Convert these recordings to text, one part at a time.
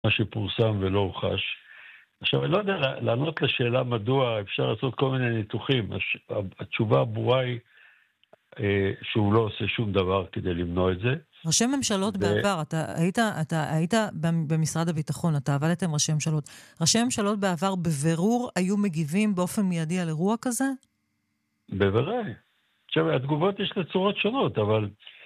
מה שפורסם ולא הוכש. עכשיו, אני לא יודע לענות לשאלה מדוע אפשר לעשות כל מיני ניתוחים. התשובה הברורה היא שהוא לא עושה שום דבר כדי למנוע את זה. ראשי ממשלות בעבר, אתה היית במשרד הביטחון, אתה עבדת עם ראשי ממשלות. ראשי ממשלות בעבר בבירור היו מגיבים באופן מיידי על אירוע כזה? בוודאי. עכשיו, התגובות יש לצורות שונות, אבל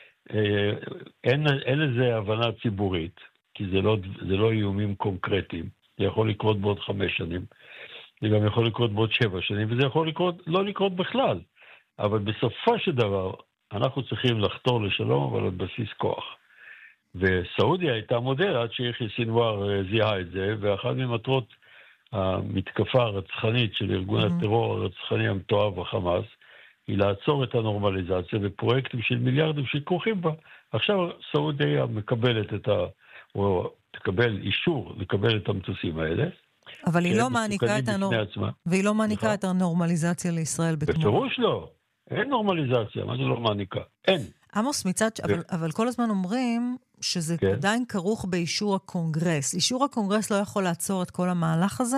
אין לזה הבנה ציבורית, כי זה לא איומים קונקרטיים. זה יכול לקרות בעוד 5 שנים, זה גם יכול לקרות בעוד 7 שנים, וזה יכול לא לקרות בכלל. אבל בסופו של דבר, אנחנו צריכים לחתור לשלום, אבל על בסיס כוח. וסעודיה הייתה מודל עד שיחיא סינואר זיהה את זה, ואחת ממטרות המתקפה הרצחנית של ארגון הטרור הרצחני המתועב החמאס, היא לעצור את הנורמליזציה בפרויקטים של מיליארדים שכרוכים בה. עכשיו סעודיה מקבלת או תקבל אישור לקבל את המטוסים האלה. אבל היא לא מעניקה את הנורמליזציה לישראל בתמורה. בפירוש לא. אין נורמליזציה, מה זה לא מעניקה? אין. עמוס, אבל כל הזמן אומרים שזה עדיין כרוך באישור הקונגרס. אישור הקונגרס לא יכול לעצור את כל המהלך הזה?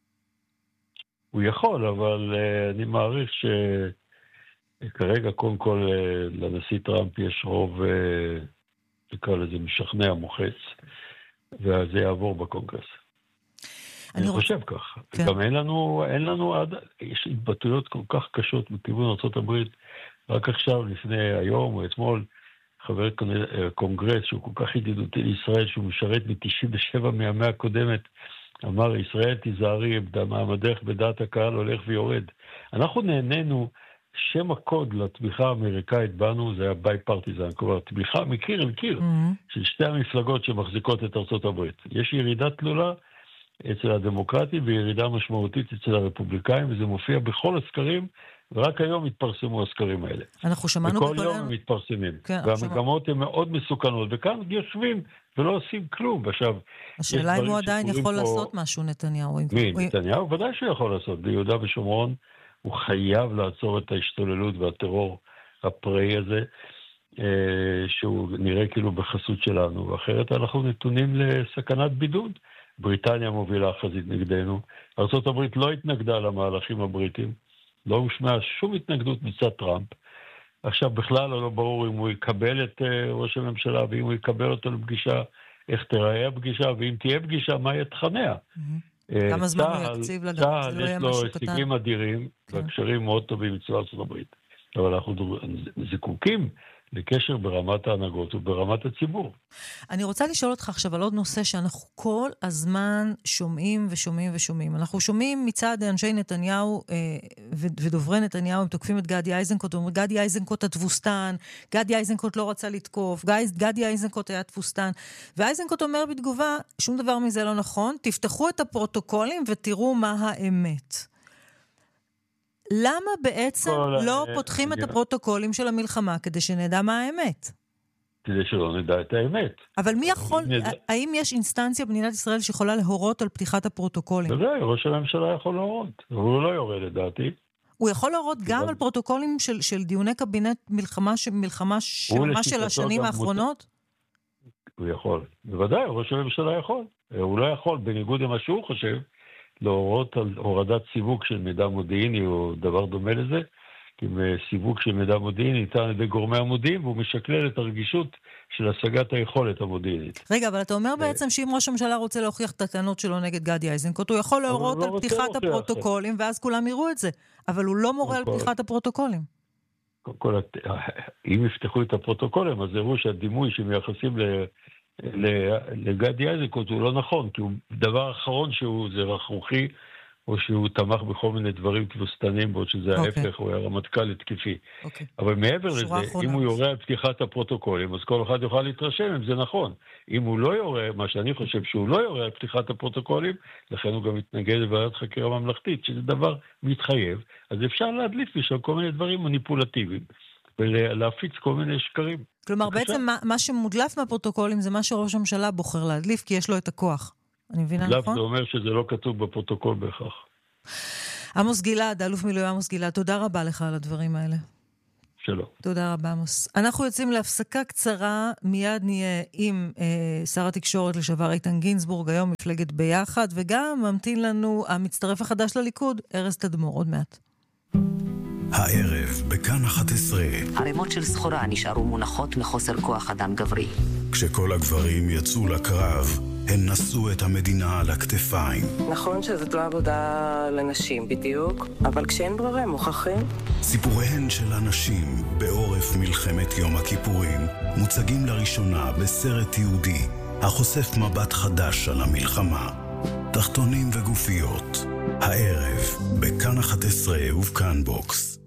הוא יכול, אבל אני מעריך שכרגע קודם כל לנשיא טראמפ יש רוב, נקרא לזה משכנע מוחץ, וזה יעבור בקונגרס. אני חושב כך. גם אין לנו יש התבטאויות כל כך קשות מכיוון ארצות הברית. רק עכשיו, לפני היום או אתמול, חבר קונגרס שהוא כל כך ידידותי לישראל, שהוא משרת מ-97 מהמאה הקודמת, אמר, ישראל תיזהרי, מעמדך בדעת הקהל הולך ויורד. אנחנו נהנינו, שם הקוד לתמיכה האמריקאית בנו, זה היה ביי פרטיזן, כלומר, תמיכה מקיר אל קיר, של שתי המפלגות שמחזיקות את ארצות הברית. יש ירידה תלולה אצל הדמוקרטים וירידה משמעותית אצל הרפובליקאים, וזה מופיע בכל הסקרים, ורק היום התפרסמו הסקרים האלה. אנחנו שמענו וכל יום הם מתפרסמים. כן, והמגמות הן מאוד מסוכנות, וכאן יושבים ולא עושים כלום. עכשיו, השאלה אם הוא עדיין יכול לעשות משהו, נתניהו. נתניהו ודאי שיכול לעשות. ביהודה ושומרון הוא חייב לעצור את ההשתוללות והטרור הפראי הזה, שהוא נראה כאילו בחסות שלנו, ואחרת אנחנו נתונים לסכנת בידוד. בריטניה מובילה חזית נגדנו. ארצות הברית לא התנגדה למהלכים הבריטים, לא הושמעה שום התנגדות מצד טראמפ. עכשיו בכלל לא ברור אם הוא יקבל את ראש הממשלה, ואם הוא יקבל אותו לפגישה, איך תראה הפגישה, ואם תהיה פגישה, מה יתחניה. כמה זמן הוא יקציב לה, צה"ל יש לו הישגים אדירים, והקשרים מאוד טובים מצד ארצות הברית. אבל אנחנו זקוקים לקשר ברמת ההנהגות וברמת הציבור. אני רוצה לשאול אותך עכשיו על עוד נושא שאנחנו כל הזמן שומעים ושומעים ושומעים. אנחנו שומעים מצד אנשי נתניהו ודוברי נתניהו, הם תוקפים את גדי איזנקוט, אומרים, גדי איזנקוט התבוסתן, גדי איזנקוט לא רצה לתקוף, גדי איזנקוט היה תבוסתן, ואיזנקוט אומר בתגובה, שום דבר מזה לא נכון, תפתחו את הפרוטוקולים ותראו מה האמת. למה בעצם לא פותחים את הפרוטוקולים של המלחמה כדי שנדע מה האמת? כדי שלא נדע את האמת. אבל מי יכול, האם יש אינסטנציה במדינת ישראל שיכולה להורות על פתיחת הפרוטוקולים? בוודאי, ראש הממשלה יכול להורות. הוא לא יורה לדעתי. הוא יכול להורות גם על פרוטוקולים של דיוני קבינט מלחמה של השנים האחרונות? הוא יכול. בוודאי, ראש הממשלה יכול. הוא לא יכול, בניגוד למה שהוא חושב, להורות על הורדת סיווג של מידע מודיעיני או דבר דומה לזה, כי סיווג של מידע מודיעיני ניתן על ידי גורמי המודיעין, והוא משקלל את הרגישות של השגת היכולת המודיעינית. רגע, אבל אתה אומר בעצם שאם ראש הממשלה רוצה להוכיח את הטענות שלו נגד גדי איזנקוט, הוא יכול להורות על פתיחת הפרוטוקולים, ואז כולם יראו את זה. אבל הוא לא מורה על פתיחת הפרוטוקולים. אם יפתחו את הפרוטוקולים, אז יראו שהדימוי שמייחסים לגדי איזנקוט הוא לא נכון, כי הוא דבר אחרון זה רכרוכי, או שהוא תמך בכל מיני דברים תבוסתנים, בעוד שזה ההפך, הוא היה רמטכ"ל התקפי. אבל מעבר לזה, אם הוא יורה על פתיחת הפרוטוקולים, אז כל אחד יוכל להתרשם אם זה נכון. אם הוא לא יורה, מה שאני חושב שהוא לא יורה על פתיחת הפרוטוקולים, לכן הוא גם מתנגד לוועדת חקירה ממלכתית, שזה דבר מתחייב, אז אפשר להדליף משם כל מיני דברים מניפולטיביים. ולהפיץ כל מיני שקרים. כלומר, בעצם מה שמודלף מהפרוטוקולים זה מה שראש הממשלה בוחר להדליף, כי יש לו את הכוח. אני מבינה, נכון? זה אומר שזה לא כתוב בפרוטוקול בהכרח. עמוס גלעד, אלוף מילואים עמוס גלעד, תודה רבה לך על הדברים האלה. שלום. תודה רבה, עמוס. אנחנו יוצאים להפסקה קצרה, מיד נהיה עם שר התקשורת לשעבר איתן גינזבורג, היום מפלגת ביחד, וגם ממתין לנו המצטרף החדש לליכוד, ארז תדמור, עוד מעט. הערב בכאן 11. ערימות של סחורה נשארו מונחות מחוסר כוח אדם גברי. כשכל הגברים יצאו לקרב, הם נשאו את המדינה על הכתפיים. נכון שזאת לא עבודה לנשים בדיוק, אבל כשאין ברירה הם מוכרחים. סיפוריהן של הנשים בעורף מלחמת יום הכיפורים מוצגים לראשונה בסרט יהודי החושף מבט חדש על המלחמה. תחתונים וגופיות. הערב בכאן 11 ובכאן בוקס.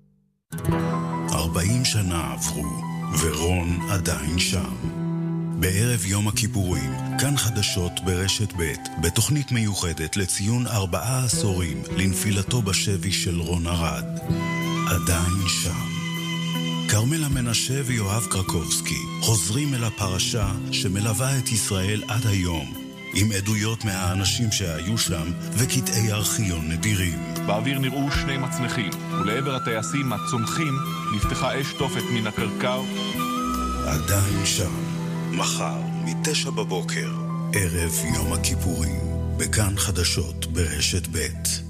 40 שנה עברו ורון עדיין שם. בערב יום הכיפורים, כאן חדשות ברשת ב' בתוכנית מיוחדת לציון 4 עשורים לנפילתו בשבי של רון ארד. עדיין שם. קרמלה מנשה ויואב קרקובסקי חוזרים אל הפרשה שמלווה את ישראל עד היום, עם עדויות מהאנשים שהיו שם וקטעי ארכיון נדירים. באוויר נראו 2 מצנחים, ולעבר הטייסים הצונחים נפתחה אש תופת מן הקרקר. עדיין שם. מחר, מ-9 בבוקר, ערב יום הכיפורים, בכאן חדשות ברשת ב'.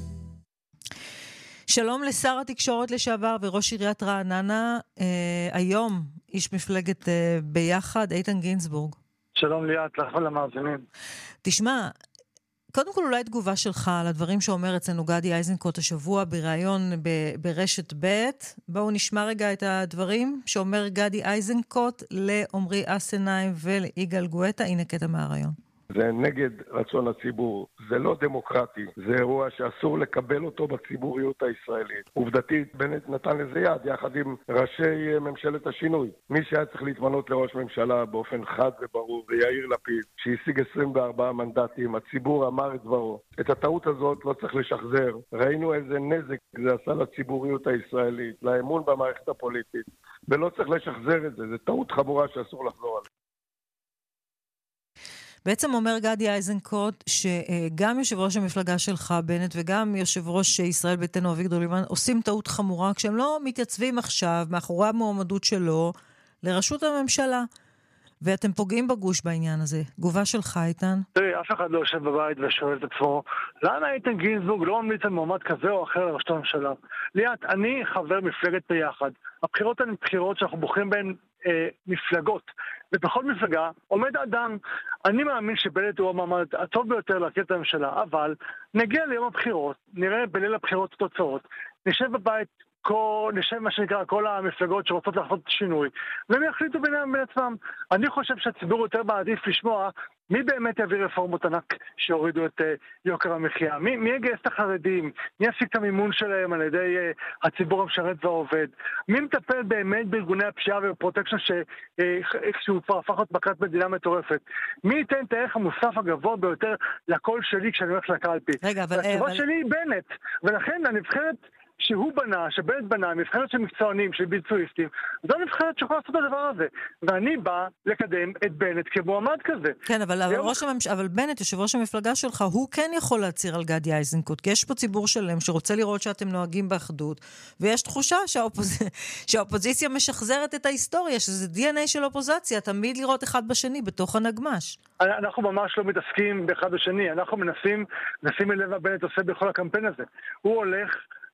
שלום לשר התקשורת לשעבר וראש עיריית רעננה, היום איש מפלגת ביחד, איתן גינזבורג. שלום ליאת, לכל המאזינים. תשמע, קודם כל אולי תגובה שלך על הדברים שאומר אצלנו גדי איזנקוט השבוע בראיון ברשת ב'. בואו נשמע רגע את הדברים שאומר גדי איזנקוט לעומרי אסנהיים וליגאל גואטה. הנה קטע מהראיון. זה נגד רצון הציבור, זה לא דמוקרטי, זה אירוע שאסור לקבל אותו בציבוריות הישראלית. עובדתית, בנט נתן לזה יד, יחד עם ראשי ממשלת השינוי. מי שהיה צריך להתמנות לראש ממשלה באופן חד וברור, זה יאיר לפיד, שהשיג 24 מנדטים, הציבור אמר את דברו. את הטעות הזאת לא צריך לשחזר. ראינו איזה נזק זה עשה לציבוריות הישראלית, לאמון במערכת הפוליטית, ולא צריך לשחזר את זה, זה טעות חמורה שאסור לחזור עליה. בעצם אומר גדי איזנקוט שגם יושב ראש המפלגה שלך בנט וגם יושב ראש ישראל ביתנו אביגדור ליברמן עושים טעות חמורה כשהם לא מתייצבים עכשיו מאחורי המועמדות שלו לראשות הממשלה. ואתם פוגעים בגוש בעניין הזה. תגובה שלך, איתן? תראי, אף אחד לא יושב בבית ושואל את עצמו, למה איתן גינזבורג לא ממליץ על מועמד כזה או אחר לראשות הממשלה? ליאת, אני חבר מפלגת ביחד. הבחירות הן בחירות שאנחנו בוחרים בהן מפלגות. ובכל מפלגה עומד אדם. אני מאמין שבנט הוא המועמד הטוב ביותר להרכיב את הממשלה, אבל נגיע ליום הבחירות, נראה בליל הבחירות התוצאות, נשב בבית, נשב מה שנקרא כל המפלגות שרוצות לעשות שינוי, והם יחליטו בין עצמם. אני חושב שהציבור יותר מעדיף לשמוע מי באמת יביא רפורמות ענק שהורידו את יוקר המחיה, מי יגייס את החרדים, מי יפסיק את המימון שלהם על ידי הציבור המשרת והעובד, מי מטפל באמת בארגוני הפשיעה ובפרוטקשן שהוא כבר הפך להיות מכת מדינה מטורפת, מי ייתן את הערך המוסף הגבוה ביותר לקול שלי כשאני הולך לקלפי. התשובה שלי היא בנט, ולכן הנבחרת שהוא בנה, שבנט בנה, מבחרת של מקצוענים, של ביצועיסטים, זו נבחרת שיכולה לעשות את הדבר הזה. ואני בא לקדם את בנט כמועמד כזה. כן, אבל בנט, יושב ראש המפלגה שלך, הוא כן יכול להציר על גדי איזנקוט, כי יש פה ציבור שלם שרוצה לראות שאתם נוהגים באחדות, ויש תחושה שהאופוזיציה משחזרת את ההיסטוריה, שזה DNA של אופוזיציה, תמיד לראות אחד בשני בתוך הנגמש. אנחנו ממש לא מתעסקים באחד בשני, אנחנו מנסים לב מה בנט עושה בכל הקמפיין הזה. הוא הולך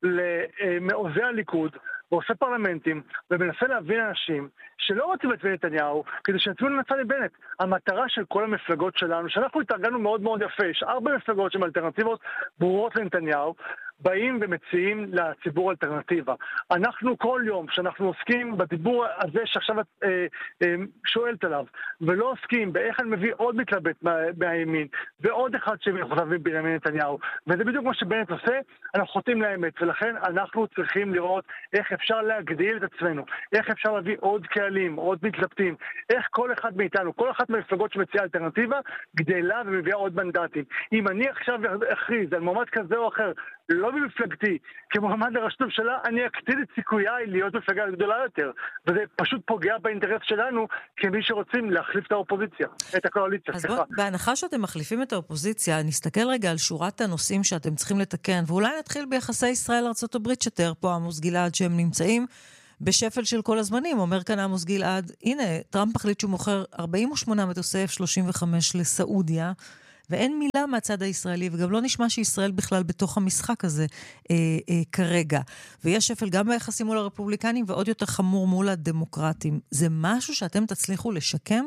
למעוזי הליכוד ועושה פרלמנטים ומנסה להבין אנשים שלא רוצים את נתניהו כדי שיצאו לנצל לבנט. המטרה של כל המפלגות שלנו, שאנחנו התארגנו מאוד מאוד יפה, יש 4 מפלגות שהן אלטרנטיבות ברורות לנתניהו, באים ומציעים לציבור אלטרנטיבה. אנחנו כל יום שאנחנו עוסקים בדיבור הזה שעכשיו את שואלת עליו, ולא עוסקים באיך אני מביא עוד מתלבט מהימין, ועוד אחד שמחותבים בנימין נתניהו, וזה בדיוק מה שבנט עושה, אנחנו חוטאים לאמת, ולכן אנחנו צריכים לראות איך אפשר להגדיל את עצמנו, איך אפשר להביא עוד קהלים, עוד מתלבטים, איך כל אחד מאיתנו, כל אחת מהמפלגות שמציעה אלטרנטיבה, גדלה ומביאה עוד מנדטים. אם אני עכשיו אכריז על מועמד כזה או אחר, לא במפלגתי, כמועמד לראשות הממשלה, אני אקטין את סיכויי להיות מפלגה גדולה יותר, וזה פשוט פוגע באינטרס שלנו, כמי שרוצים להחליף את האופוזיציה, את הקואליציה. אז בהנחה שאתם מחליפים את האופוזיציה, נסתכל רגע על שורת הנושאים שאתם צריכים לתקן, ואולי נתחיל ביחסי ישראל-ארצות הברית, שתיאר פה עמוס גלעד, שהם נמצאים בשפל של כל הזמנים. אומר כאן עמוס גלעד, הנה, טראמפ החליט שהוא מוכר 48 מטוסי F-35 לסעודיה, ואין מילה מהצד הישראלי, וגם לא נשמע שישראל בכלל בתוך המשחק הזה כרגע. ויש שפל גם ביחסים מול הרפובליקנים, ועוד יותר חמור מול הדמוקרטים. זה משהו שאתם תצליחו לשקם?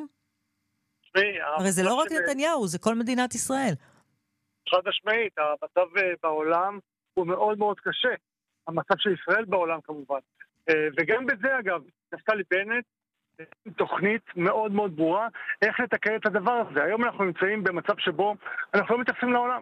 הרי זה לא רק נתניהו, זה כל מדינת ישראל. חד משמעית, המצב בעולם הוא מאוד מאוד קשה. המצב של ישראל בעולם כמובן. וגם בזה אגב, נפתלי בנט, תוכנית מאוד מאוד ברורה איך לתקן את הדבר הזה. היום אנחנו נמצאים במצב שבו אנחנו לא מתייחסים לעולם.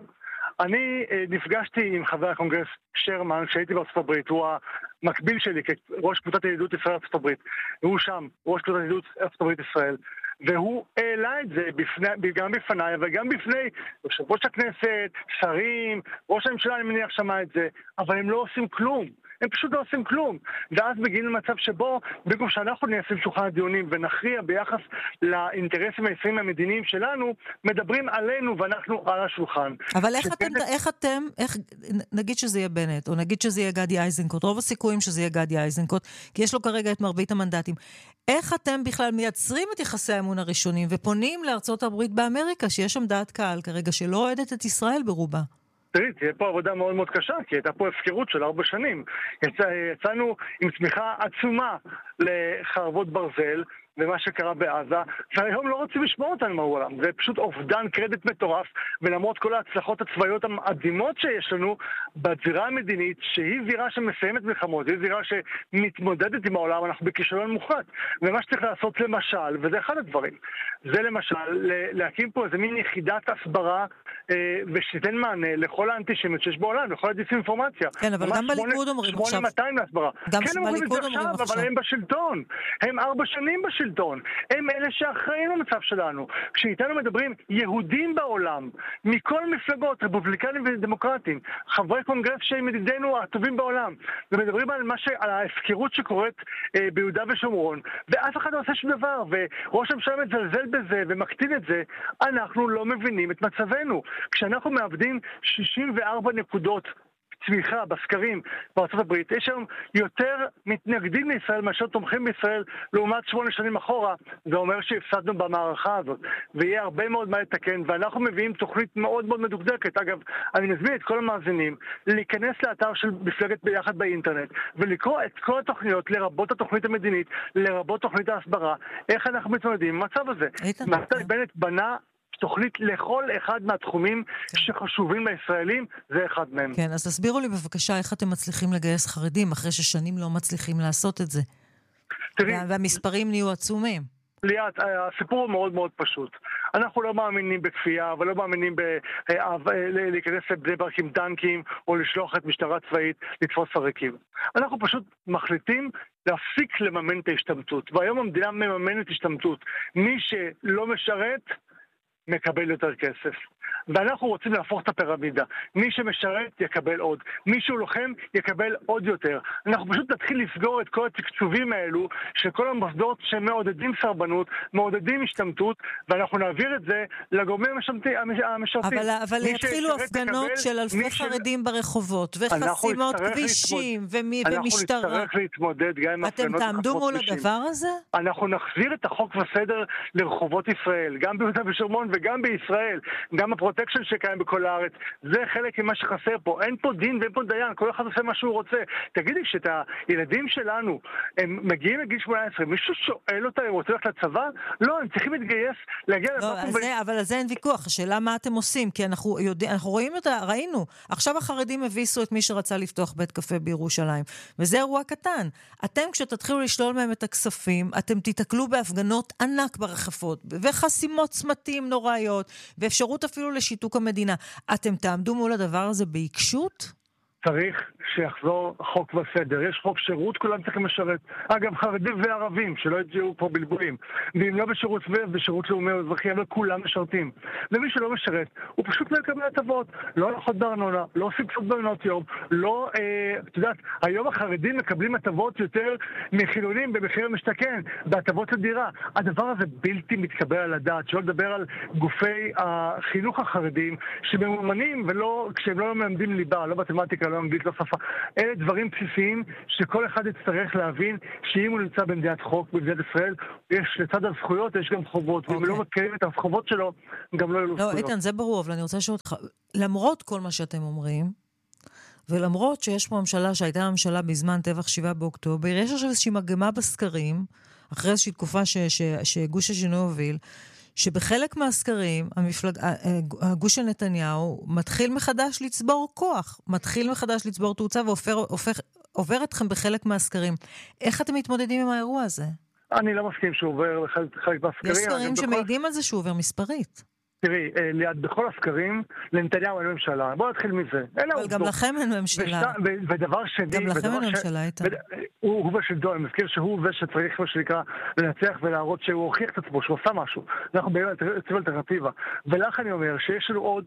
אני נפגשתי עם חבר הקונגרס שרמן כשהייתי בארצות הברית, הוא המקביל שלי כראש קבוצת הידידות ישראל ארצות הברית, והוא שם, ראש קבוצת הידידות ארצות הברית ישראל, והוא העלה את זה גם בפניי וגם בפני יושב ראש הכנסת, שרים, ראש הממשלה אני מניח שמע את זה, אבל הם לא עושים כלום. הם פשוט לא עושים כלום. ואז מגיעים למצב שבו, במקום שאנחנו ניישם שולחן הדיונים ונכריע ביחס לאינטרסים הישראליים המדיניים שלנו, מדברים עלינו ואנחנו על השולחן. אבל איך אתם, נגיד שזה יהיה בנט, או נגיד שזה יהיה גדי איזנקוט, רוב הסיכויים שזה יהיה גדי איזנקוט, כי יש לו כרגע את מרבית המנדטים. איך אתם בכלל מייצרים את יחסי האמון הראשונים, ופונים לארצות הברית באמריקה, שיש שם דעת קהל כרגע, שלא אוהדת את ישראל ברובה? תראי, תהיה פה עבודה מאוד מאוד קשה, כי הייתה פה הפקרות של 4 שנים. יצאנו עם צמיחה עצומה לחרבות ברזל, ומה שקרה בעזה, והיום לא רוצים לשמוע אותנו מהעולם. זה פשוט אובדן קרדיט מטורף, ולמרות כל ההצלחות הצבאיות המדהימות שיש לנו, בזירה המדינית, שהיא זירה שמסיימת מלחמות, היא זירה שמתמודדת עם העולם, אנחנו בכישלון מוחלט. ומה שצריך לעשות למשל, וזה אחד הדברים, זה למשל להקים פה איזה מין יחידת הסברה, ושתיתן מענה לכל האנטישמיות שיש בעולם, לכל הדיסאינפורמציה. כן, אבל גם בליכוד אומרים עכשיו. 8200 להסברה. גם בליכוד אומרים עכשיו. אבל הם בשלטון. הם 4 שנים בשלטון. הם אלה שאחראים למצב שלנו. כשאיתנו מדברים יהודים בעולם, מכל מפלגות, רפובליקנים ודמוקרטים, חברי קונגרס שהם ידידינו הטובים בעולם, ומדברים על ההפקרות שקורית ביהודה ושומרון, ואף אחד לא עושה שום דבר, וראש הממשלה מזלזל בזה ומקטין את זה, אנחנו לא מבינים את מצבנו. כשאנחנו מאבדים 64 נקודות צמיחה בסקרים בארצות הברית, יש היום יותר מתנגדים לישראל מאשר תומכים בישראל לעומת 8 שנים אחורה, זה אומר שהפסדנו במערכה הזאת, ויהיה הרבה מאוד מה לתקן, ואנחנו מביאים תוכנית מאוד מאוד מדוקדקת. אגב, אני מזמין את כל המאזינים להיכנס לאתר של מפלגת ביחד באינטרנט, ולקרוא את כל התוכניות, לרבות התוכנית המדינית, לרבות תוכנית ההסברה, איך אנחנו מתמודדים עם המצב הזה. נפתלי בנט בנה תוכנית לכל אחד מהתחומים שחשובים לישראלים, זה אחד מהם. כן, אז תסבירו לי בבקשה איך אתם מצליחים לגייס חרדים, אחרי ששנים לא מצליחים לעשות את זה. והמספרים נהיו עצומים. ליאת, הסיפור הוא מאוד מאוד פשוט. אנחנו לא מאמינים בכפייה, ולא מאמינים להיכנס לבני ברק עם טנקים, או לשלוח את משטרה צבאית לתפוס עריקים. אנחנו פשוט מחליטים להפסיק לממן את ההשתמטות. והיום המדינה מממנת השתמטות. מי שלא משרת, מקבל יותר כסף. ואנחנו רוצים להפוך את הפירמידה. מי שמשרת יקבל עוד. מי שהוא לוחם יקבל עוד יותר. אנחנו פשוט נתחיל לסגור את כל התקצובים האלו של כל המוסדות שמעודדים סרבנות, מעודדים השתמטות, ואנחנו נעביר את זה לגורמים המשרתים. אבל יתחילו הפגנות של אלפי חרדים ברחובות, וחסימות כבישים, ומשטרה. אנחנו נצטרך להתמודד גם עם הפגנות. אתם תעמדו מול הדבר הזה? אנחנו נחזיר את החוק וסדר לרחובות ישראל, גם ביהודה ושומרון וגם בישראל. גם הפרוטקשן שקיים בכל הארץ, זה חלק ממה שחסר פה. אין פה דין ואין פה דיין, כל אחד עושה מה שהוא רוצה. תגידי, שאת הילדים שלנו, הם מגיעים לגיל 18, מישהו שואל אותה, הם רוצים ללכת לצבא? לא, הם צריכים להתגייס, להגיע לבקום. אבל על זה אין ויכוח. השאלה מה אתם עושים, כי אנחנו רואים אותה, ראינו. עכשיו החרדים הביסו את מי שרצה לפתוח בית קפה בירושלים. וזה אירוע קטן. אתם, כשתתחילו לשלול מהם את הכספים, אתם תתקלו בהפגנות ענק ברחפות, וחסימות צמתים נוראיות, ואפשרות אפילו לשיתוק המדינה. אתם תעמדו מול הדבר הזה בעיקשות? צריך שיחזור חוק וסדר. יש חוק שירות, כולם צריכים לשרת. אגב, חרדים וערבים, שלא יתגעו פה בלבולים. ואם לא בשירות צבאי, בשירות לאומי ואזרחי, אבל כולם משרתים. ומי שלא משרת, הוא פשוט לא יקבל הטבות. לא הלכות בארנונה, לא סבסוד במעונות יום, לא, את יודעת, היום החרדים מקבלים הטבות יותר מחילונים במחיר המשתכן, בהטבות לדירה. הדבר הזה בלתי מתקבל על הדעת, שלא לדבר על גופי החינוך החרדים, שממומנים ולא, כשהם לא מלמדים ליבה, לא מתמטיקה, לא אנגלית, לא שפה. אלה דברים בסיסיים שכל אחד יצטרך להבין שאם הוא נמצא במדינת חוק, במדינת ישראל, יש לצד הזכויות, יש גם חובות, ואם לא מכירים את החובות שלו, גם לא יהיו לו זכויות. לא, איתן, זה ברור, אבל אני רוצה לשאול אותך, למרות כל מה שאתם אומרים, ולמרות שיש פה ממשלה שהייתה ממשלה בזמן טבח 7 באוקטובר, יש עכשיו איזושהי מגמה בסקרים, אחרי איזושהי תקופה שגוש השינוי הוביל, שבחלק מהסקרים, הגוש של נתניהו מתחיל מחדש לצבור כוח, מתחיל מחדש לצבור תאוצה, ועובר אתכם בחלק מהסקרים. איך אתם מתמודדים עם האירוע הזה? אני לא מסכים שהוא עובר חלק מהסקרים. יש סקרים שמעידים על זה שהוא עובר מספרית. תראי, ליד בכל הסקרים, לנתניהו אין ממשלה. בואו נתחיל מזה. אבל גם לכם אין ממשלה. ודבר שני... גם לכם אין ממשלה, איתן. הוא בשלטון, אני מזכיר שהוא ושצריך, מה שנקרא, לנצח ולהראות שהוא הוכיח את עצמו, שהוא עושה משהו. אנחנו באמת יוצאים אלטרנטיבה. ולך אני אומר שיש לנו עוד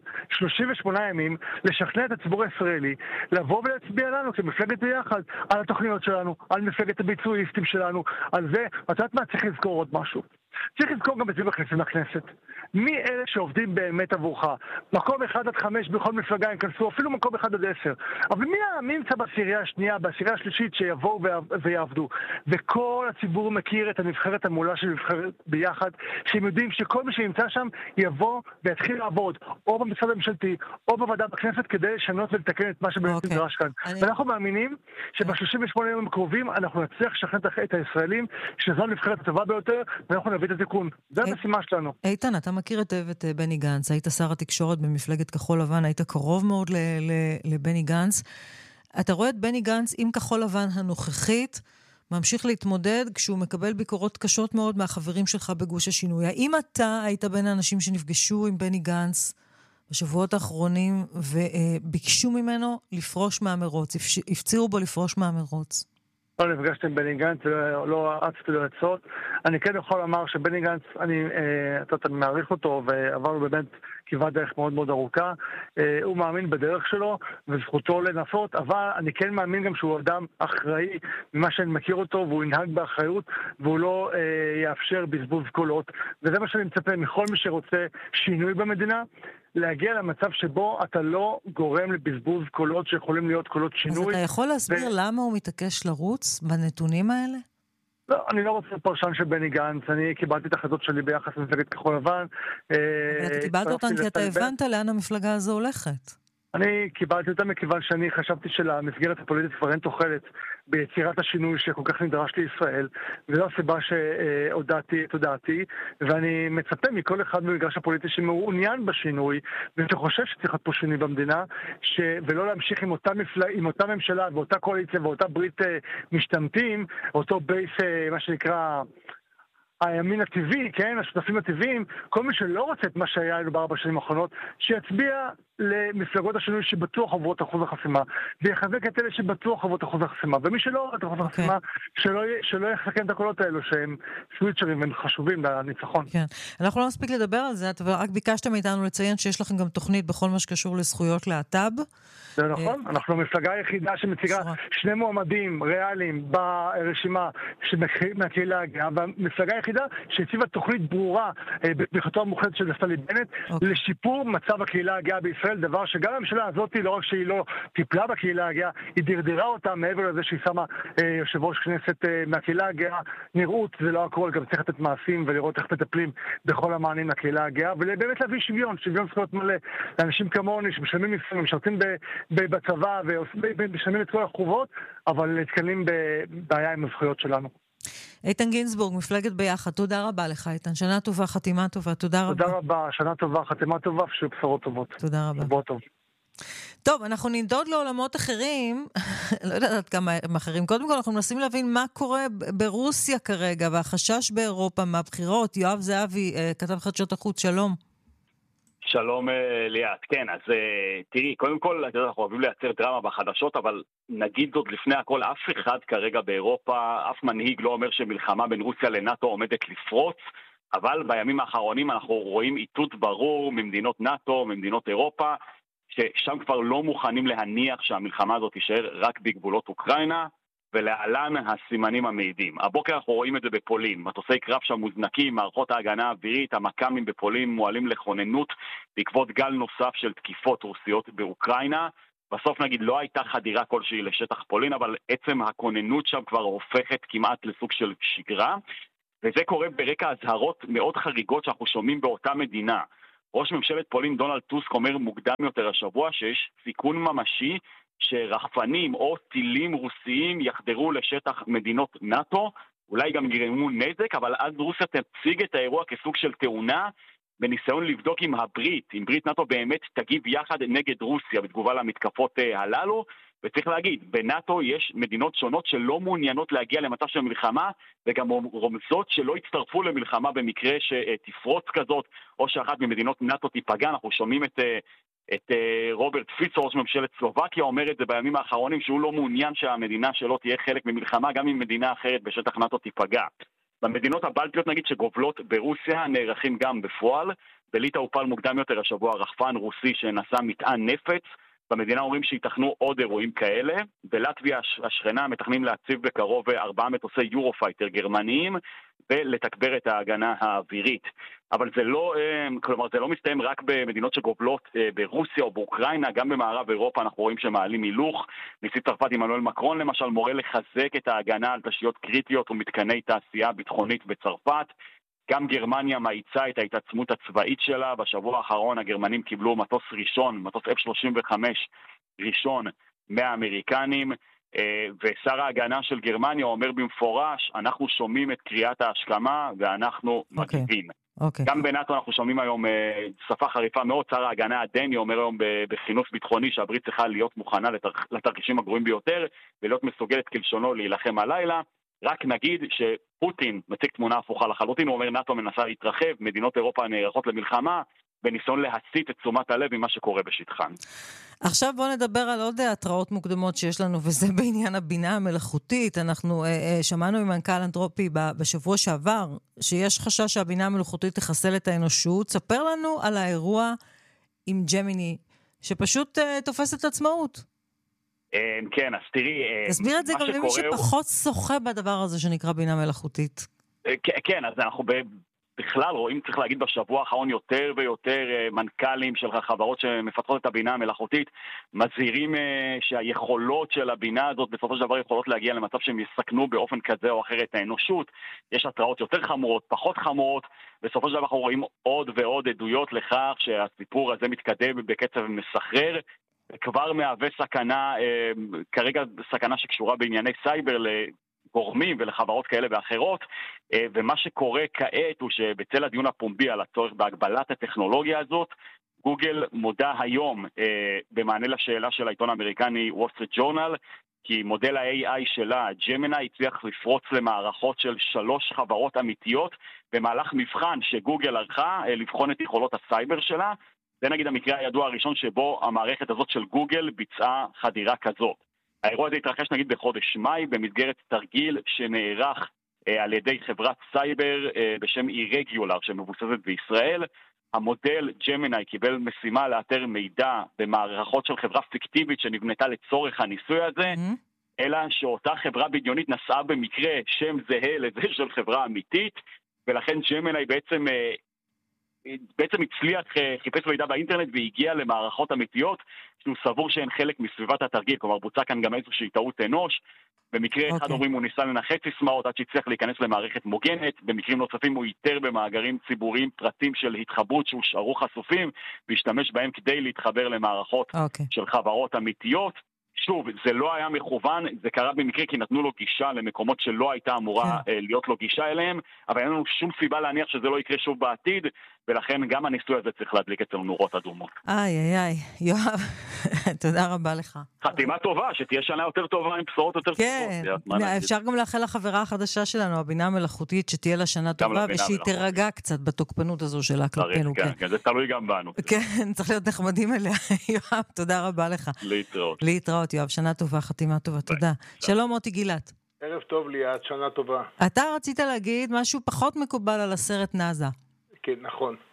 38 ימים לשכנע את הציבור הישראלי, לבוא ולהצביע לנו כמפלגת ביחד, על התוכניות שלנו, על מפלגת הביצועיסטים שלנו, על זה. את יודעת מה? צריך לזכור עוד משהו. צריך לזכור גם בציבור הכנסת. מי אלה שעובדים באמת עבורך? מקום 1-5 בכל מפלגה הם כנסו, אפילו מקום 1-10. אבל מי נמצא בעשירייה השנייה, בעשירייה השלישית שיבואו ויעבדו? וכל הציבור מכיר את הנבחרת המעולה של נבחרת ביחד, שהם יודעים שכל מי שנמצא שם יבוא ויתחיל לעבוד, או במשרד הממשלתי, או בוועדה בכנסת, כדי לשנות ולתקן את מה שבאמת נדרש כאן. ואנחנו מאמינים שב-38 ימים הקרובים אנחנו נצליח לשכנע את הישראלים שזו הנבחרת הטובה ביותר, ואנחנו נביא את התיקון. זה המשימה שלנו. איתן, אתה מכיר את בני גנץ, היית שר התקשורת במפלגת כחול לבן, היית קרוב מאוד לבני גנץ. אתה רואה את בני גנץ עם כחול לבן הנוכחית, ממשיך להתמודד כשהוא מקבל ביקורות קשות מאוד מהחברים שלך בגוש השינוי. האם אתה היית בין האנשים שנפגשו עם בני גנץ בשבועות האחרונים וביקשו ממנו לפרוש מהמרוץ, הפצירו בו לפרוש מהמרוץ? לא נפגשתי עם בני גנץ, לא עצתי לו עצות. אני כן יכול לומר שבני גנץ, אני מעריך אותו, ועברנו באמת כברת דרך מאוד מאוד ארוכה. הוא מאמין בדרך שלו, וזכותו לנסות, אבל אני כן מאמין גם שהוא אדם אחראי ממה שאני מכיר אותו, והוא ינהג באחריות, והוא לא יאפשר בזבוז קולות. וזה מה שאני מצפה מכל מי שרוצה שינוי במדינה, להגיע למצב שבו אתה לא גורם לבזבוז קולות שיכולים להיות קולות שינוי. אז אתה יכול להסביר למה הוא מתעקש לרוץ בנתונים האלה? לא, אני לא רוצה פרשן של בני גנץ, אני קיבלתי את החלטות שלי ביחס למפלגת כחול לבן. אתה קיבלת אותן כי אתה הבנת לאן המפלגה הזו הולכת. אני קיבלתי אותה מכיוון שאני חשבתי שלמסגרת הפוליטית כבר אין תוחלת ביצירת השינוי שכל כך נדרש לישראל, וזו הסיבה שהודעתי את הודעתי, ואני מצפה מכל אחד במגרש הפוליטי שמעוניין בשינוי, ושחושב שצריך להיות פה שינוי במדינה, ולא להמשיך עם אותה ממשלה ואותה קואליציה ואותה ברית משתמטים, אותו בייס, מה שנקרא הימין הטבעי, כן, השותפים הטבעיים, כל מי שלא רוצה את מה שהיה לו ב4 שנים האחרונות, שיצביע למפלגות השינוי שבטוח עוברות אחוז החסימה, ויחזק את אלה שבטוח עוברות אחוז החסימה, ומי שלא עוברות אחוז החסימה, שלא יחזקן את הקולות האלו שהם סוויצ'רים והם חשובים לניצחון. כן, אנחנו לא מספיק לדבר על זה, רק ביקשתם מאיתנו לציין שיש לכם גם תוכנית בכל מה שקשור לזכויות להט"ב. זה נכון, אנחנו המפלגה היחידה שמציגה 2 מועמדים ריאליים ברשימה מהקהילה הגאה, והמפלגה היחידה שהציבה תוכנית ברורה בתמיכתו המוחלטת של נפתלי בנט לשיפור מצב הקהילה הגאה בישראל, דבר שגם הממשלה הזאת, לא רק שהיא לא טיפלה בקהילה הגאה, היא דרדרה אותה מעבר לזה שהיא שמה יושב ראש כנסת מהקהילה הגאה. נראות זה לא הכל, גם צריך לתת מעשים ולראות איך מטפלים בכל המענים לקהילה הגאה, ובאמת להביא שוויון זכויות מלא לאנשים כמוני שמשלמים מיסים, משרתים בצבא ומשלמים את כל החובות, אבל נתקלים בבעיה עם הזכויות שלנו. איתן גינזבורג, מפלגת ביחד, תודה רבה לך איתן, שנה טובה, חתימה טובה, תודה רבה. תודה רבה, שנה טובה, חתימה טובה, ושיהיו בשורות טובות. תודה רבה. שבוע טוב. טוב, אנחנו ננדוד לעולמות אחרים, לא יודעת כמה אחרים. קודם כל אנחנו מנסים להבין מה קורה ברוסיה כרגע, והחשש באירופה מהבחירות. יואב זהבי, כתב חדשות החוץ, שלום. שלום ליאת, כן, אז תראי, קודם כל, אנחנו אוהבים לייצר דרמה בחדשות, אבל נגיד זאת לפני הכל, אף אחד כרגע באירופה, אף מנהיג לא אומר שמלחמה בין רוסיה לנאטו עומדת לפרוץ, אבל בימים האחרונים אנחנו רואים איתות ברור ממדינות נאטו, ממדינות אירופה, ששם כבר לא מוכנים להניח שהמלחמה הזאת תישאר רק בגבולות אוקראינה, ולהלן הסימנים המעידים. הבוקר אנחנו רואים את זה בפולין, מטוסי קרב שם מוזנקים, מערכות ההגנה האווירית, המק"מים בפולין מועלים לכוננות בעקבות גל נוסף של תקיפות רוסיות באוקראינה. בסוף נגיד לא הייתה חדירה כלשהי לשטח פולין, אבל עצם הכוננות שם כבר הופכת כמעט לסוג של שגרה, וזה קורה ברקע הזהרות מאוד חריגות שאנחנו שומעים באותה מדינה. ראש ממשלת פולין דונלד טוסק אומר מוקדם יותר השבוע שיש סיכון ממשי שרחפנים או טילים רוסיים יחדרו לשטח מדינות נאטו, אולי גם יגרמו נזק, אבל אז רוסיה תציג את האירוע כסוג של תאונה, בניסיון לבדוק אם ברית נאטו באמת תגיב יחד נגד רוסיה בתגובה למתקפות הללו, וצריך להגיד, בנאטו יש מדינות שונות שלא מעוניינות להגיע למצב של מלחמה, וגם רומזות שלא יצטרפו למלחמה במקרה שתפרוץ כזאת, או שאחת ממדינות נאטו תיפגע. אנחנו שומעים את רוברט פיצו, ראש ממשלת סלובקיה, אומר את זה בימים האחרונים, שהוא לא מעוניין שהמדינה שלו תהיה חלק ממלחמה, גם אם מדינה אחרת בשטח נאטו תיפגע. במדינות הבלטיות נגיד שגובלות ברוסיה נערכים גם בפועל. בליטא הופל מוקדם יותר השבוע רחפן רוסי שנשא מטען נפץ. במדינה אומרים שיתכנו עוד אירועים כאלה. בלטביה השכנה מתכננים להציב בקרוב 4 מטוסי יורופייטר גרמניים ולתגבר את ההגנה האווירית. אבל זה לא מסתיים רק במדינות שגובלות ברוסיה או באוקראינה, גם במערב אירופה אנחנו רואים שמעלים הילוך. נשיא צרפת עמנואל מקרון למשל מורה לחזק את ההגנה על תשתיות קריטיות ומתקני תעשייה ביטחונית בצרפת. גם גרמניה מאיצה את ההתעצמות הצבאית שלה. בשבוע האחרון הגרמנים קיבלו מטוס ראשון, מטוס F-35 ראשון מהאמריקנים, ושר ההגנה של גרמניה אומר במפורש, אנחנו שומעים את קריאת ההשכמה ואנחנו מגיבים. גם בנאטו אנחנו שומעים היום שפה חריפה מאוד. שר ההגנה הדני אומר היום בכינוס ביטחוני שהברית צריכה להיות מוכנה לתרחישים הגרועים ביותר ולהיות מסוגלת כלשונו להילחם הלילה. רק נגיד שפוטין מציג תמונה הפוכה לחלוטין, הוא אומר נאטו מנסה להתרחב, מדינות אירופה נערכות למלחמה, בניסיון להסיט את תשומת הלב ממה שקורה בשטחן. עכשיו בואו נדבר על עוד התראות מוקדמות שיש לנו, וזה בעניין הבינה המלאכותית. אנחנו שמענו עם מנכ"ל אנתרופי בשבוע שעבר, שיש חשש שהבינה המלאכותית תחסל את האנושות. ספר לנו על האירוע עם ג'מיני, שפשוט תופס את עצמאות. כן, אז תראי... תסביר את זה גם למי שפחות שוחה בדבר הזה שנקרא בינה מלאכותית. כן, אז אנחנו בכלל רואים, צריך להגיד, בשבוע האחרון יותר ויותר מנכ"לים של חברות שמפתחות את הבינה המלאכותית, מזהירים שהיכולות של הבינה הזאת בסופו של דבר יכולות להגיע למצב שהם יסכנו באופן כזה או אחר את האנושות. יש התראות יותר חמורות, פחות חמורות, בסופו של דבר אנחנו רואים עוד ועוד עדויות לכך שהסיפור הזה מתקדם בקצב מסחרר, כבר מהווה סכנה, כרגע סכנה שקשורה בענייני סייבר לגורמים ולחברות כאלה ואחרות, ומה שקורה כעת הוא שבצל הדיון הפומבי על הצורך בהגבלת הטכנולוגיה הזאת, גוגל מודה היום במענה לשאלה של העיתון האמריקני וול סטריט ג'ורנל, כי מודל ה-AI שלה, ג'מיני, הצליח לפרוץ למערכות של 3 חברות אמיתיות במהלך מבחן שגוגל ערכה לבחון את יכולות הסייבר שלה. זה נגיד המקרה הידוע הראשון שבו המערכת הזאת של גוגל ביצעה חדירה כזאת. האירוע הזה התרחש נגיד בחודש מאי במסגרת תרגיל שנערך על ידי חברת סייבר בשם אירגולר שמבוססת בישראל. המודל ג'מיני קיבל משימה לאתר מידע במערכות של חברה פיקטיבית שנבנתה לצורך הניסוי הזה, אלא שאותה חברה בדיונית נשאה במקרה שם זהה לזה של חברה אמיתית, ולכן ג'מיני בעצם הצליח, חיפש מידע באינטרנט והגיע למערכות אמיתיות שהוא סבור שהן חלק מסביבת התרגיל, כלומר בוצע כאן גם איזושהי טעות אנוש. במקרה אחד אומרים הוא ניסה לנחש סיסמאות עד שהצליח להיכנס למערכת מוגנת, במקרים נוספים הוא איתר במאגרים ציבוריים פרטים של התחברות שהושארו חשופים והשתמש בהם כדי להתחבר למערכות של חברות אמיתיות. שוב, זה לא היה מכוון, זה קרה במקרה כי נתנו לו גישה למקומות שלא הייתה אמורה להיות לו גישה אליהם, אבל אין לנו שום סיבה להניח שזה לא יקרה שוב בעתיד, ולכן גם הניסוי הזה צריך להדליק אצלנו נורות אדומות. יואב, תודה רבה לך. חתימה טובה, שתהיה שנה יותר טובה עם בשורות יותר טובות. כן, אפשר גם לאחל לחברה החדשה שלנו, הבינה המלאכותית, שתהיה לה שנה טובה, ושהיא תירגע קצת בתוקפנות הזו שלה כלפינו. כן, זה תלוי גם בנו. כן, צריך להיות נחמדים אליה. יואב, תודה רבה לך. להתראות, יואב, שנה טובה, חתימה טובה, תודה. שלום מוטי גילת. ערב טוב ליאת, שנה טובה. אתה רצית להגיד משהו פחות מקובל על הסרט נאזה. כן, נכון.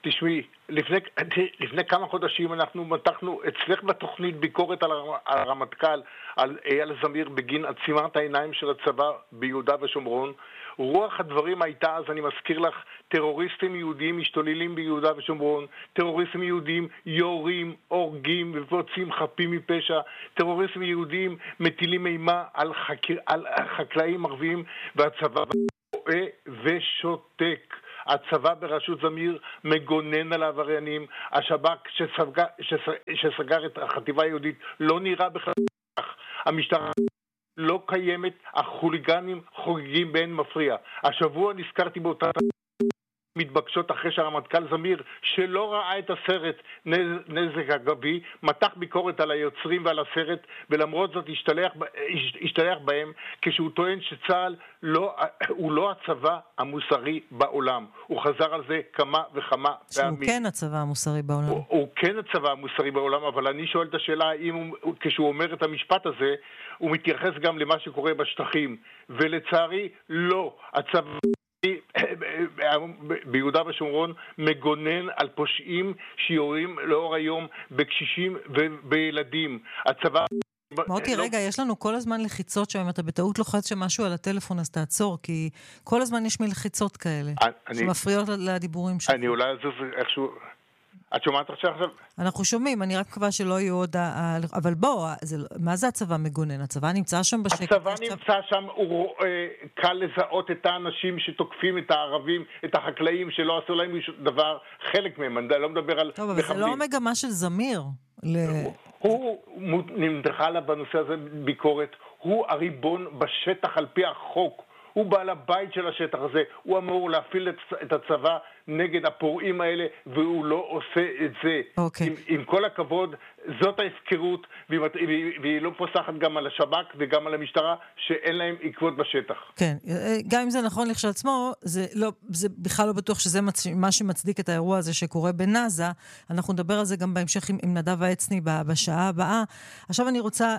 תשמעי, לפני כמה חודשים אנחנו מתחנו אצלך בתוכנית ביקורת על הרמטכ"ל, על אייל זמיר בגין עצימת העיניים של הצבא ביהודה ושומרון. רוח הדברים הייתה, אז אני מזכיר לך, טרוריסטים יהודים משתוללים ביהודה ושומרון, טרוריסטים יהודים יורים, הורגים ופוצעים חפים מפשע, טרוריסטים יהודים מטילים אימה על חקלאים ערבים, והצבא רואה ושותק. הצבא בראשות זמיר מגונן על העבריינים, השב"כ שסגר את החטיבה היהודית לא נראה בכלל, המשטרה לא קיימת, החוליגנים חוגגים באין מפריע. השבוע נזכרתי באותה מתבקשות אחרי שהרמטכ"ל זמיר, שלא ראה את הסרט נזק אגבי, מתח ביקורת על היוצרים ועל הסרט, ולמרות זאת השתלח בהם, כשהוא טוען שצה"ל הוא לא הצבא המוסרי בעולם. הוא חזר על זה כמה וכמה פעמים. שהוא כן הצבא המוסרי בעולם. הוא כן הצבא המוסרי בעולם, אבל אני שואל את השאלה, האם כשהוא אומר את המשפט הזה, הוא מתייחס גם למה שקורה בשטחים, ולצערי לא. הצבא ביהודה ושומרון מגונן על פושעים שיורים לאור היום בקשישים ובילדים. הצבא... מוטי, רגע, יש לנו כל הזמן לחיצות שם, אם אתה בטעות לוחץ שמשהו על הטלפון אז תעצור, כי כל הזמן יש מלחיצות כאלה שמפריעות לדיבורים שלך. אני אולי אזוז איכשהו... את שומעת עכשיו? אנחנו שומעים, אני רק מקווה שלא יהיו עוד... אבל בוא, מה זה הצבא מגונן? הצבא נמצא שם בשקט? הצבא נמצא שם, הוא קל לזהות את האנשים שתוקפים את הערבים, את החקלאים שלא עשו להם דבר, חלק מהם, אני לא מדבר על... טוב, אבל זה לא מגמה של זמיר. הוא נמתחה לה בנושא הזה ביקורת, הוא הריבון בשטח על פי החוק. הוא בעל הבית של השטח הזה, הוא אמור להפעיל את הצבא נגד הפורעים האלה, והוא לא עושה את זה. עם כל הכבוד, זאת ההפקרות, והיא לא פוסחת גם על השב"כ וגם על המשטרה, שאין להם עקבות בשטח. כן, גם אם זה נכון לכשעצמו, זה בכלל לא בטוח שזה מה שמצדיק את האירוע הזה שקורה בנאזה. אנחנו נדבר על זה גם בהמשך עם נדב העצני בשעה הבאה. עכשיו אני רוצה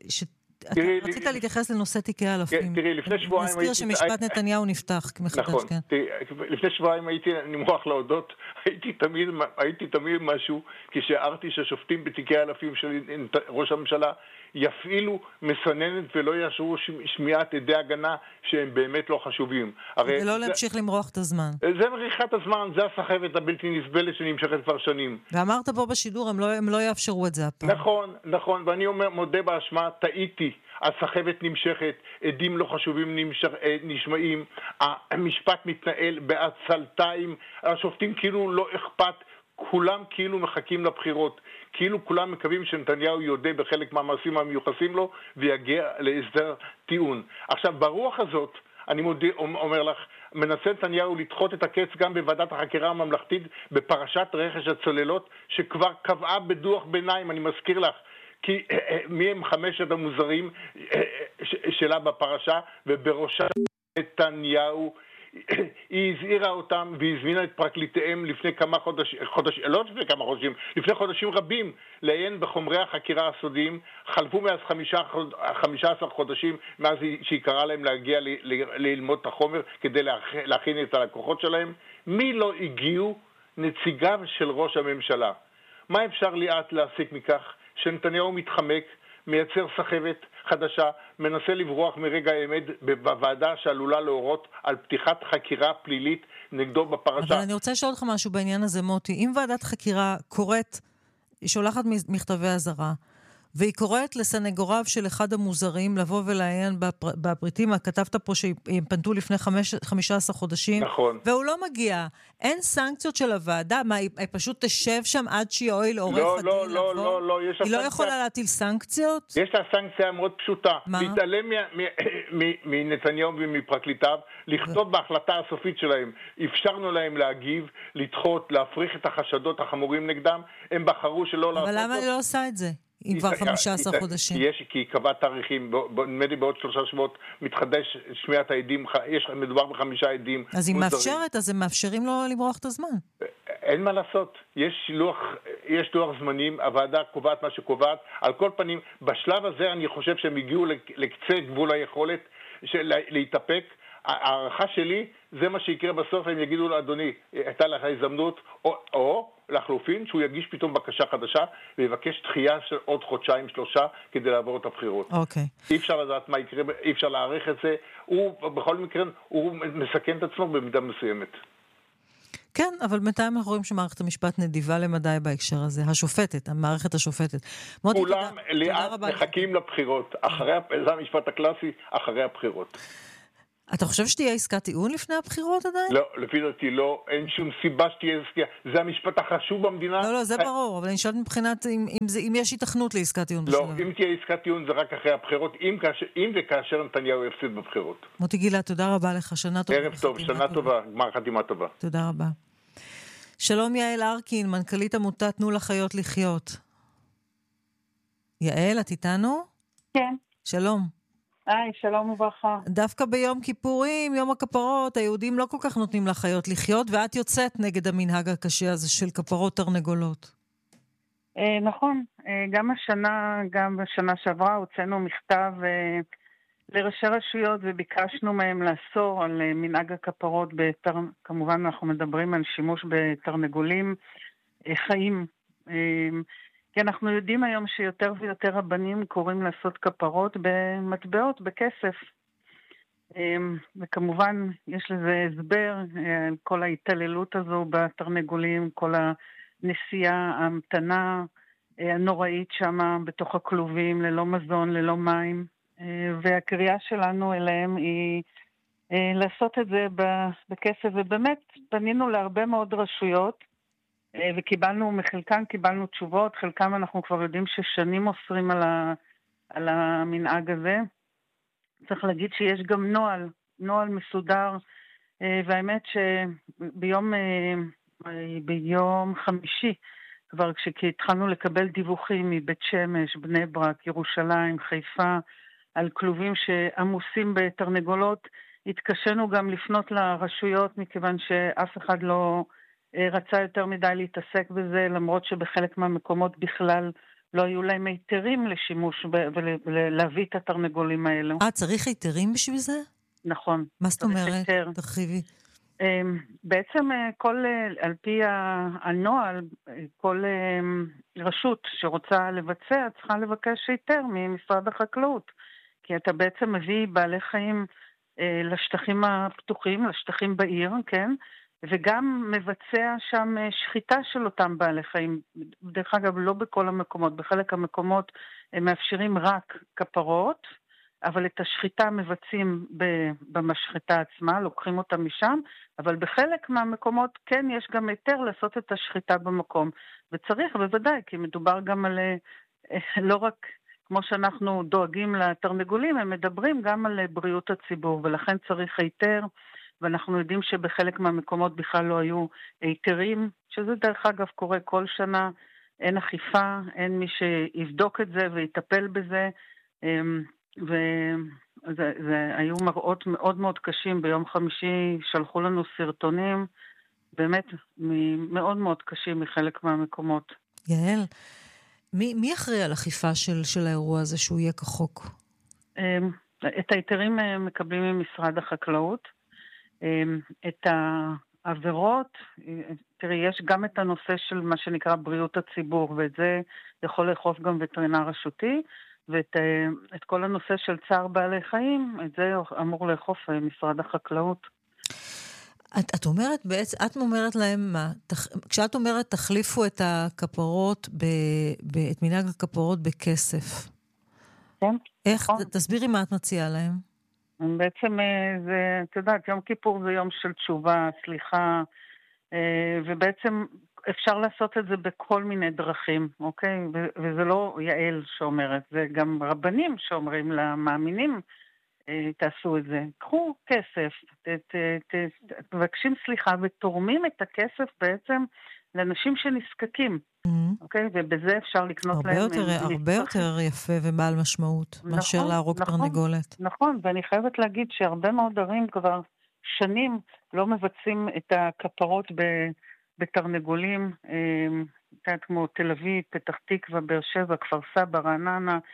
רצית להתייחס לנוזה תיקי האלפים. תראי, לפני שבועיים... נזכיר שמשפט נתניהו נפתח מחדש. נכון, לפני שבועיים אני מוכרח להודות, הייתי תמיד משהו, כשהערתי שהשופטים בתיקי האלפים של ראש הממשלה יפעילו מסננת ולא יאשרו שמיעת עדי הגנה שהם באמת לא חשובים. ולא להמשיך למרוח את הזמן. זה מריחת הזמן, זה הסחבת הבלתי נסבלת שנמשכת כבר שנים. ואמרת פה בשידור, הם לא יאפשרו את זה הפעם. נכון, ואני מודה באשמה, טעיתי. הסחבת נמשכת, עדים לא חשובים נשמעים, המשפט מתנהל בעצלתיים, השופטים כאילו לא אכפת, כולם כאילו מחכים לבחירות, כאילו כולם מקווים שנתניהו יודע בחלק מהמעשים המיוחסים לו ויגיע להסדר טיעון. עכשיו, ברוח הזאת, אני אומר לך, מנסה נתניהו לדחות את הקץ גם בוועדת החקירה הממלכתית בפרשת רכש הצוללות, שכבר קבעה בדוח ביניים, אני מזכיר לך, כי מי הם חמשת המוזרים שלה בפרשה, ובראשה נתניהו, היא הזהירה אותם והזמינה את פרקליטיהם לפני כמה חודשים, לא לפני כמה חודשים, לפני חודשים רבים, לעיין בחומרי החקירה הסודיים. חלפו מאז 15 חודשים מאז שהיא קראה להם להגיע ללמוד את החומר כדי להכין את הלקוחות שלהם. מי לא הגיעו? נציגיו של ראש הממשלה. מה אפשר ליאת להסיק מכך? שנתניהו מתחמק, מייצר סחבת חדשה, מנסה לברוח מרגע האמת בוועדה שעלולה להורות על פתיחת חקירה פלילית נגדו בפרשה. אבל אני רוצה לשאול אותך משהו בעניין הזה, מוטי. אם ועדת חקירה קוראת, היא שולחת מכתבי אזהרה, והיא קוראת לסנגוריו של אחד המוזרים לבוא ולעיין בפריטים, כתבת פה שהם פנתו לפני 15 חודשים, נכון. והוא לא מגיע. אין סנקציות של הוועדה? מה, היא פשוט תשב שם עד שיועיל עורך הדין לבוא? לא. היא לא יכולה להטיל סנקציות? יש לה סנקציה מאוד פשוטה. מה? להתעלם מנתניהו ומפרקליטיו, לכתוב בהחלטה הסופית שלהם. אפשרנו להם להגיב, לדחות, להפריך את החשדות החמורים נגדם. הם בחרו שלא לעשות. אבל למה היא לא עושה את זה? אם כבר 15 חודשים. כי היא קבעה תאריכים, בעוד 3 שבועות מתחדש שמיעת העדים, מדובר ב5 עדים. אז היא מאפשרת, אז הם מאפשרים לו למרוח את הזמן. אין מה לעשות, יש לוח זמנים, הוועדה קובעת מה שקובעת, על כל פנים, בשלב הזה אני חושב שהם הגיעו לקצה גבול היכולת להתאפק. הערכה שלי, זה מה שיקרה בסוף, הם יגידו לו, אדוני, הייתה לך הזדמנות, או לחלופין, שהוא יגיש פתאום בקשה חדשה, ויבקש דחייה של עוד חודשיים-שלושה, כדי לעבור את הבחירות. אוקיי. אי אפשר לדעת מה יקרה, אי אפשר להעריך את זה, בכל מקרה, הוא מסכן את עצמו במידה מסוימת. כן, אבל בינתיים אנחנו רואים שמערכת המשפט נדיבה למדי בהקשר הזה. השופטת, המערכת השופטת. כולם לאט מחכים לבחירות. זה המשפט הקלאסי, אחרי הבחירות. אתה חושב שתהיה עסקת טיעון לפני הבחירות עדיין? לא, לפי דעתי לא, אין שום סיבה שתהיה עסקה. זה המשפט החשוב במדינה. לא, זה ברור, אבל אני שואלת מבחינת אם יש התכנות לעסקת טיעון. לא, אם תהיה עסקת טיעון זה רק אחרי הבחירות, אם וכאשר נתניהו יפסיד בבחירות. מוטי גילת, תודה רבה לך, שנה טובה. ערב טוב, שנה טובה, גמר חתימה טובה. תודה רבה. שלום יעל ארקין, מנכ"לית עמותת תנו לחיות לחיות. יעל, את איתנו? כן. שלום. שלום וברכה. דווקא ביום כיפורים, יום הכפרות, היהודים לא כל כך נותנים לחיות לחיות, ואת יוצאת נגד המנהג הקשה הזה של כפרות תרנגולות. נכון, גם השנה, גם בשנה שעברה, הוצאנו מכתב לראשי רשויות וביקשנו מהם לאסור על מנהג הכפרות, כמובן אנחנו מדברים על שימוש בתרנגולים חיים. כי אנחנו יודעים היום שיותר ויותר רבנים קוראים לעשות כפרות במטבעות, בכסף. וכמובן יש לזה הסבר, כל ההתעללות הזו בתרנגולים, כל הנסיעה, ההמתנה הנוראית שמה בתוך הכלובים, ללא מזון, ללא מים. והקריאה שלנו אליהם היא לעשות את זה בכסף, ובאמת פנינו להרבה מאוד רשויות, וקיבלנו, מחלקם קיבלנו תשובות, חלקם אנחנו כבר יודעים ששנים אוסרים על המנהג הזה. צריך להגיד שיש גם נוהל מסודר, והאמת שביום חמישי, כבר כשהתחלנו לקבל דיווחים מבית שמש, בני ברק, ירושלים, חיפה, על כלובים שעמוסים בתרנגולות, התקשנו גם לפנות לרשויות, מכיוון שאף אחד לא רצה יותר מדי להתעסק בזה, למרות שבחלק מהמקומות בכלל לא היו להם היתרים לשימוש ולהביא את התרנגולים האלו. צריך היתרים בשביל זה? נכון. מה זאת אומרת? תרחיבי. בעצם על פי הנוהל, כל רשות שרוצה לבצע צריכה לבקש היתר ממשרד החקלאות, כי אתה בעצם מביא בעלי חיים לשטחים הפתוחים, לשטחים בעיר, כן? וגם מבצע שם שחיטה של אותם בעלי חיים. דרך אגב, לא בכל המקומות, בחלק המקומות הם מאפשרים רק כפרות, אבל את השחיטה מבצעים במשחטה עצמה, לוקחים אותה משם, אבל בחלק מהמקומות כן יש גם היתר לעשות את השחיטה במקום. וצריך בוודאי, כי מדובר גם על, לא רק כמו שאנחנו דואגים לתרנגולים, הם מדברים גם על בריאות הציבור, ולכן צריך היתר, ואנחנו יודעים שבחלק מהמקומות בכלל לא היו היתרים, שזה דרך אגב קורה כל שנה, אין אכיפה, אין מי שיבדוק את זה ויטפל בזה, וזה היו מראות מאוד מאוד קשים. ביום חמישי שלחו לנו סרטונים, באמת מאוד מאוד קשים מחלק מהמקומות. יעל, מי אחראי על אכיפה של האירוע הזה שהוא יהיה כחוק? את היתרים מקבלים ממשרד החקלאות. את העבירות, תראי, יש גם את הנושא של מה שנקרא בריאות הציבור, ואת זה יכול לאכוף גם וטרינר רשותי, ואת כל הנושא של צער בעלי חיים, את זה אמור לאכוף משרד החקלאות. את אומרת בעצם, את אומרת להם מה? כשאת אומרת תחליפו את הכפרות, את מנהג הכפרות בכסף. כן. איך? תסבירי מה את מציעה להם. בעצם זה, את יודעת, יום כיפור זה יום של תשובה, סליחה, ובעצם אפשר לעשות את זה בכל מיני דרכים, אוקיי? וזה לא יעל שאומרת, זה גם רבנים שאומרים למאמינים, תעשו את זה. קחו כסף, תבקשים סליחה ותורמים את הכסף בעצם לאנשים שנזקקים. אוקיי? ובזה אפשר לקנות להם... הרבה יותר יפה ובעל משמעות, מאשר להרוג תרנגולת. נכון, ואני חייבת להגיד שהרבה מאוד ערים כבר שנים לא מבצעים את הכפרות בתרנגולים, כמו תל אביב, פתח תקווה, באר שבע, כפר סבא, רעננה,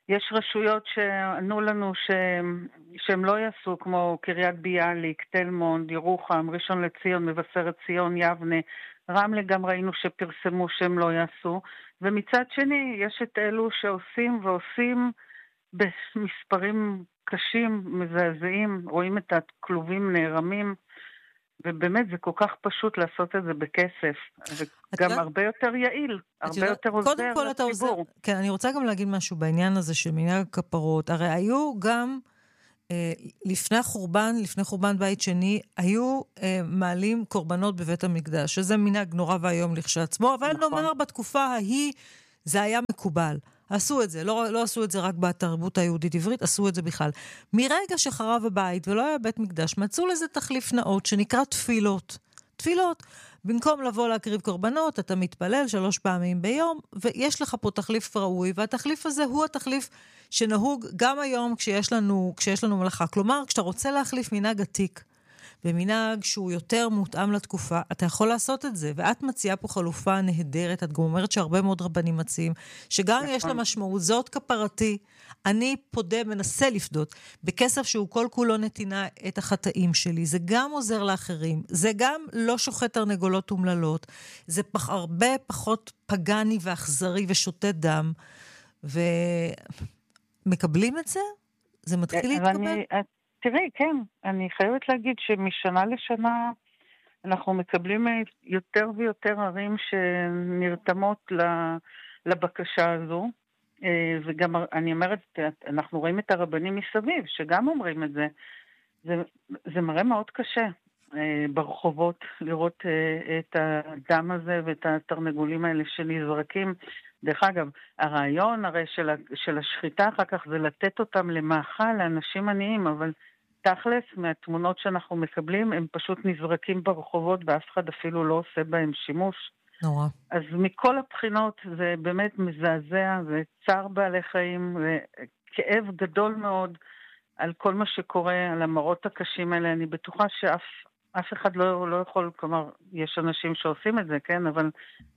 יש רשויות שענו לנו שהם לא יעשו, כמו קריית ביאליק, תל מונד, ירוחם, ראשון לציון, מבשרת ציון, יבנה, רמלה גם ראינו שפרסמו שהם לא יעשו, ומצד שני יש את אלו שעושים ועושים במספרים קשים, מזעזעים, רואים את הכלובים נערמים, ובאמת זה כל כך פשוט לעשות את זה בכסף, וגם הרבה יותר יעיל, הרבה יותר עוזר לציבור. כן, אני רוצה גם להגיד משהו בעניין הזה של מנהג הכפרות. הרי היו גם, לפני חורבן בית שני, היו מעלים קורבנות בבית המקדש, שזה מנהג נורא והיום לכשעצמו, אבל נאמר בתקופה ההיא זה היה מקובל. עשו את זה, לא עשו את זה רק בתרבות היהודית עברית, עשו את זה בכלל. מרגע שחרב הבית ולא היה בית מקדש, מצאו לזה תחליף נאות שנקרא תפילות. תפילות. במקום לבוא להקריב קורבנות, אתה מתפלל 3 פעמים ביום, ויש לך פה תחליף ראוי, והתחליף הזה הוא התחליף שנהוג גם היום כשיש לנו מלאכה. כלומר, כשאתה רוצה להחליף מנהג עתיק, במנהג שהוא יותר מותאם לתקופה, אתה יכול לעשות את זה, ואת מציעה פה חלופה נהדרת, את גם אומרת שהרבה מאוד רבנים מציעים, שגם יש לה משמעות, זאת כפרתי, אני פודה, מנסה לפדות, בכסף שהוא כל כולו נתינה את החטאים שלי, זה גם עוזר לאחרים, זה גם לא שוחט תרנגולות ומללות, זה הרבה פחות פגני ואכזרי ושוטט דם, ומקבלים את זה? זה מתחיל להתקבל? תראי, כן, אני חייבת להגיד שמשנה לשנה אנחנו מקבלים יותר ויותר ערים שנרתמות לבקשה הזו, וגם אני אומרת, אנחנו רואים את הרבנים מסביב, שגם אומרים את זה. זה מראה מאוד קשה ברחובות לראות את הדם הזה ואת התרנגולים האלה שנזרקים. דרך אגב, הרעיון הרי של השחיטה אחר כך זה לתת אותם למאכל לאנשים עניים, אבל תכלס מהתמונות שאנחנו מקבלים הם פשוט נזרקים ברחובות ואף אחד אפילו לא עושה בהם שימוש. נורא. אז מכל הבחינות זה באמת מזעזע, זה צער בעלי חיים, וכאב גדול מאוד על כל מה שקורה, על המראות הקשים האלה. אני בטוחה שאף אחד לא יכול, כלומר, יש אנשים שעושים את זה, כן, אבל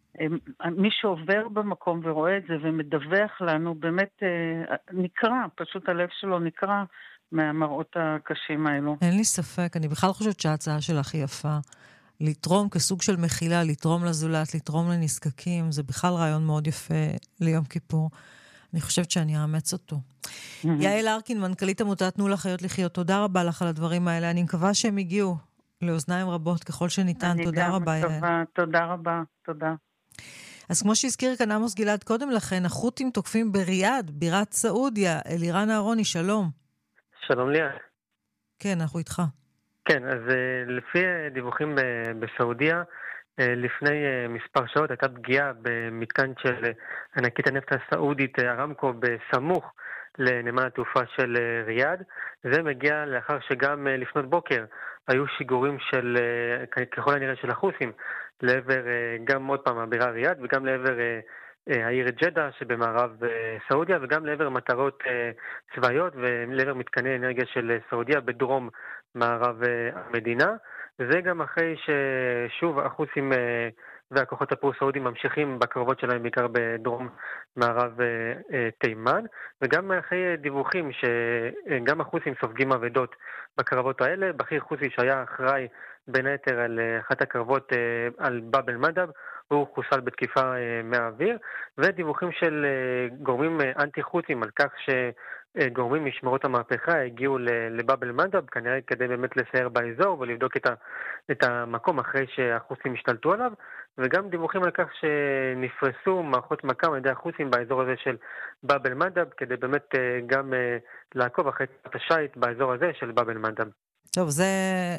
מי שעובר במקום ורואה את זה ומדווח לנו, באמת נקרא, פשוט הלב שלו נקרא מהמראות הקשים האלו. אין לי ספק, אני בכלל חושבת שההצעה שלך היא יפה. לתרום כסוג של מחילה, לתרום לזולת, לתרום לנזקקים, זה בכלל רעיון מאוד יפה ליום כיפור. אני חושבת שאני אאמץ אותו. יעל ארקין, מנכ"לית עמותת תנו לחיות לחיות, תודה רבה לך על הדברים האלה. אני מקווה שהם הגיעו לאוזניים רבות ככל שניתן. תודה רבה, יעל. תודה רבה, תודה. אז כמו שהזכיר כאן עמוס גלעד קודם לכן, החות'ים תוקפים בריאד, בירת סעודיה. אלירן אהרוני, שלום. שלום ליה. כן, אנחנו איתך. כן, אז לפי דיווחים בסעודיה, לפני מספר שעות הייתה פגיעה במתקן של ענקית הנפט הסעודית ארמקו בסמוך לנמל התעופה של ריאד. זה מגיע לאחר שגם לפנות בוקר היו שיגורים של, ככל הנראה של החות'ים, לעבר גם עוד פעם הבירה ריאד וגם לעבר העיר ג'דה שבמערב סעודיה וגם לעבר מטרות צבאיות ולעבר מתקני אנרגיה של סעודיה בדרום מערב המדינה. וזה גם אחרי ששוב החות'ים והכוחות הפרו-סעודים ממשיכים בקרבות שלהם בעיקר בדרום מערב תימן, וגם אחרי דיווחים שגם החות'ים סופגים אבדות בקרבות האלה. בכיר חות'י שהיה אחראי בין היתר על אחת הקרבות על באב אל-מדב, הוא חוסל בתקיפה מהאוויר, ודיווחים של גורמים אנטי-חות'ים על כך שגורמים משמרות המהפכה הגיעו לבאב אל-מדב, כנראה כדי באמת לסייר באזור ולבדוק את המקום אחרי שהחות'ים השתלטו עליו, וגם דיווחים על כך שנפרסו מערכות מכ"ם על ידי החות'ים באזור הזה של באב אל-מדב, כדי באמת גם לעקוב אחרי השייט באזור הזה של באב אל-מדב. טוב, זה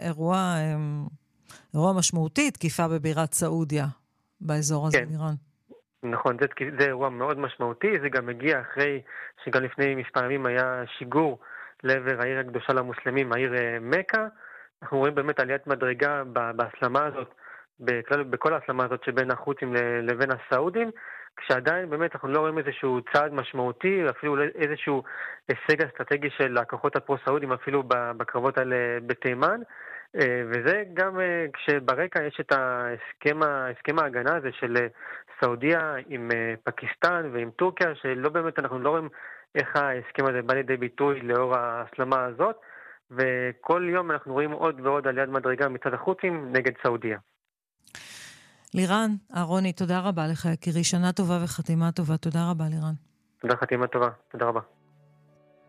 אירוע משמעותי, תקיפה בבירת סעודיה, באזור הזה, איראן. נכון, זה אירוע מאוד משמעותי, זה גם מגיע אחרי שגם לפני מספר ימים היה שיגור לעבר העיר הקדושה למוסלמים, העיר מקה. אנחנו רואים באמת עליית מדרגה בהסלמה הזאת, בכל ההסלמה הזאת שבין החות'ים לבין הסעודים, כשעדיין באמת אנחנו לא רואים איזשהו צעד משמעותי, אפילו איזשהו הישג אסטרטגי של הכוחות הפרו-סעודים, אפילו בקרבות האלה בתימן. וזה גם כשברקע יש את הסכם ההגנה הזה של סעודיה עם פקיסטן ועם טורקיה, שלא באמת אנחנו לא רואים איך ההסכם הזה בא לידי ביטוי לאור ההסלמה הזאת, וכל יום אנחנו רואים עוד ועוד עליית מדרגה מצד החות'ים נגד סעודיה. לירן, אהרוני, תודה רבה לך, יקירי. שנה טובה וחתימה טובה. תודה רבה, לירן. תודה, חתימה טובה. תודה רבה.